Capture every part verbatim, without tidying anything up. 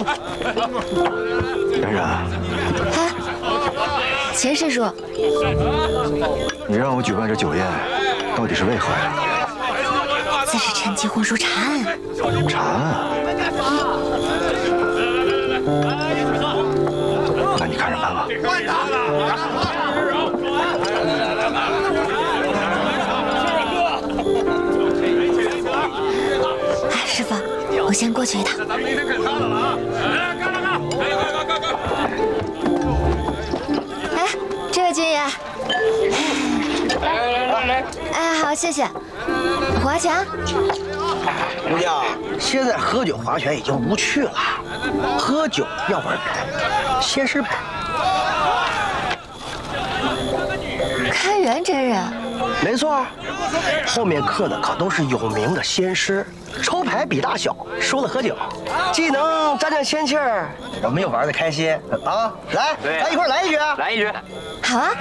冉冉， 啊，钱师叔， 你让我举办这酒宴，到底是为何呀？ 自是趁机婚书查案。 查案？那你看着办吧。 哎，师傅，我先过去一趟。哎，这位军爷。来来来。哎，好，谢谢。划拳。 姑娘，现在喝酒划拳已经无趣了，喝酒要玩牌，先是牌。 开元真人。 没错，后面刻的可都是有名的仙师，抽牌比大小，输了喝酒，既能沾沾仙气儿，我们又玩得开心啊！来，咱一块来一局， 来一局。 好啊。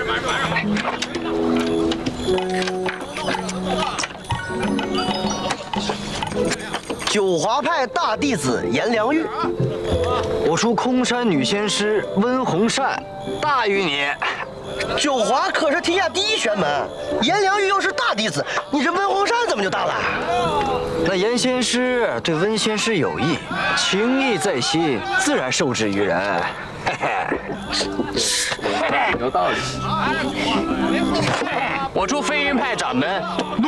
九华派大弟子颜良玉， 我出空山女仙师温红善，大于你。 九华可是天下第一玄门，颜良玉又是大弟子，你这温红善怎么就大了？ 那颜仙师对温仙师有意，情义在心，自然受制于人。嘿嘿，有道理。我出飞云派掌门。